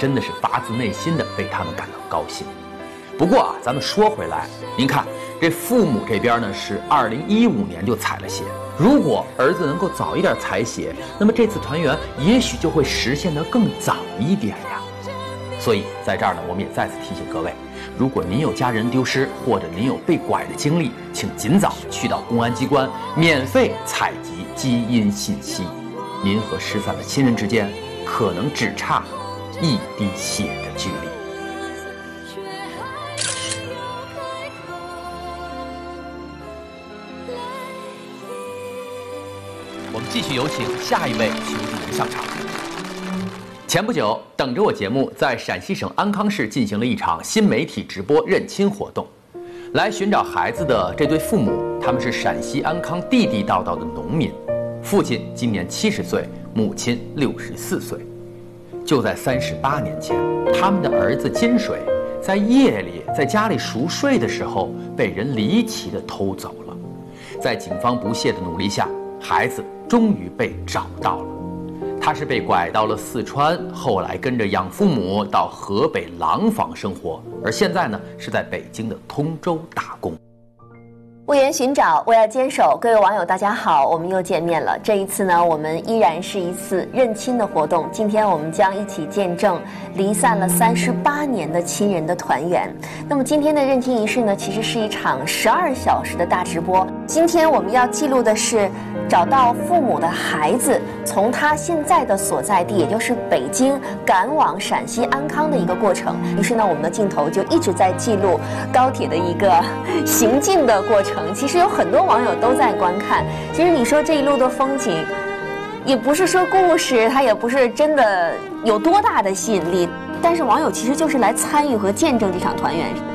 真的是发自内心的为他们感到高兴。不过啊，咱们说回来，您看这父母这边呢是2015年就采了血，如果儿子能够早一点采血，那么这次团圆也许就会实现得更早一点呀。所以在这儿呢，我们也再次提醒各位，如果您有家人丢失，或者您有被拐的经历，请尽早去到公安机关免费采集基因信息。您和失散的亲人之间可能只差一滴血的距离。我们继续有请下一位求助人上场。前不久，等着我节目在陕西省安康市进行了一场新媒体直播认亲活动。来寻找孩子的这对父母，他们是陕西安康地地道道的农民，父亲今年70岁，母亲64岁。就在38年前，他们的儿子金水在夜里在家里熟睡的时候被人离奇地偷走了。在警方不懈的努力下，孩子终于被找到了。他是被拐到了四川，后来跟着养父母到河北廊坊生活，而现在呢是在北京的通州打工。 为言寻找，为爱坚守。各位网友大家好，我们又见面了。这一次呢，我们依然是一次认亲的活动。今天我们将一起见证离散了38年的亲人的团圆。那么今天的认亲仪式呢，其实是一场12小时的大直播。今天我们要记录的是找到父母的孩子从他现在的所在地，也就是北京赶往陕西安康的一个过程。于是呢，我们的镜头就一直在记录高铁的一个行进的过程。其实有很多网友都在观看。其实你说这一路的风景，也不是说故事，它也不是真的有多大的吸引力，但是网友其实就是来参与和见证这场团圆。